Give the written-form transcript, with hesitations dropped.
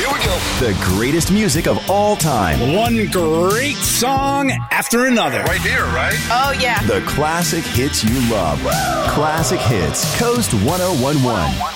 Here we go. The greatest music of all time. One great song after another. Right here, right? Oh, yeah. The classic hits you love. Classic Hits, Coast 1011.